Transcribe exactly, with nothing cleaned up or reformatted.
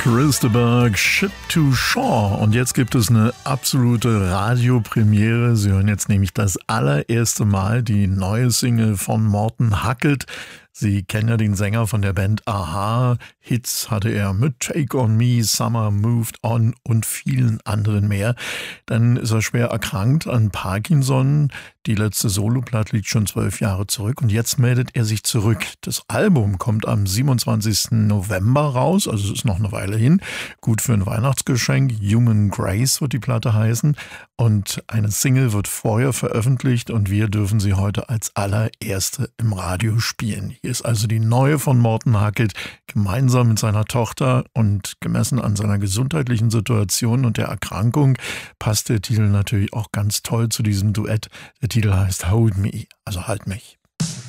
Christeberg, Ship to Shore. Und jetzt gibt es eine absolute Radiopremiere. Sie hören jetzt nämlich das allererste Mal die neue Single von Morten Hackelt. Sie kennen ja den Sänger von der Band a-ha. Hits hatte er mit Take on Me, Summer Moved On und vielen anderen mehr. Dann ist er schwer erkrankt an Parkinson. Die letzte Soloplatte liegt schon zwölf Jahre zurück und jetzt meldet er sich zurück. Das Album kommt am siebenundzwanzigsten November raus, also es ist noch eine Weile hin. Gut für ein Weihnachtsgeschenk. Human Grace wird die Platte heißen und eine Single wird vorher veröffentlicht und wir dürfen sie heute als allererste im Radio spielen. Hier ist also die neue von Morten Hackelt, gemeinsam mit seiner Tochter, und gemessen an seiner gesundheitlichen Situation und der Erkrankung passt der Titel natürlich auch ganz toll zu diesem Duett. Der Titel heißt Hold Me, also Halt mich.